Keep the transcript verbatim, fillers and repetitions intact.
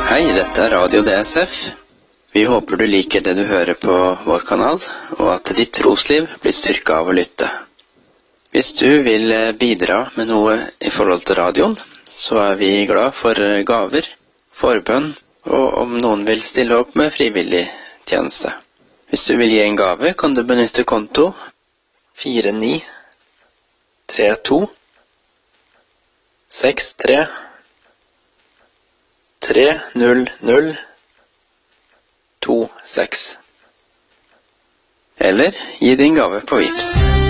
Hei, dette er Radio D S F. Vi håper du liker det du hører på vår kanal, og at ditt trosliv blir styrket av å lytte. Hvis du vil bidra med noe i forhold til radioen, så er vi glad for gaver, forbønn, og om noen vil stille opp med frivillig tjeneste. Hvis du vil gi en gave, kan du benytte konto fire ni tre to seks tre tre null null to seks. Eller gi din gave på Vipps.